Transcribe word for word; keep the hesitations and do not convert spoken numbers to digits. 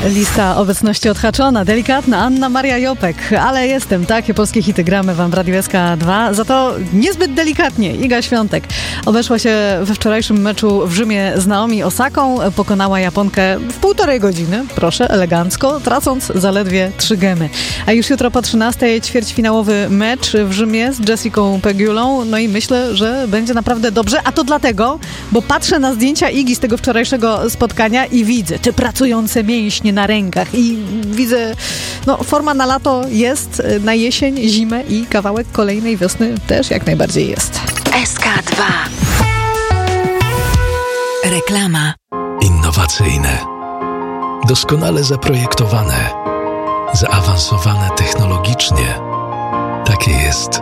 Lista obecności odhaczona, delikatna, Anna Maria Jopek, ale jestem, takie polskie hity gramy wam w Radiu S K dwa, za to niezbyt delikatnie Iga Świątek obeszła się we wczorajszym meczu w Rzymie z Naomi Osaką, pokonała Japonkę w półtorej godziny, proszę, elegancko, tracąc zaledwie trzy gemy. A już jutro po trzynastej ćwierćfinałowy mecz w Rzymie z Jessicą Pegulą, no i myślę, że będzie naprawdę dobrze, a to dlatego, bo patrzę na zdjęcia Igi z tego wczorajszego spotkania i widzę te pracujące mięśnie na rękach i widzę, no forma na lato jest, na jesień, zimę i kawałek kolejnej wiosny też jak najbardziej jest. S K dwa. Reklama. Innowacyjne, doskonale zaprojektowane, zaawansowane technologicznie. Takie jest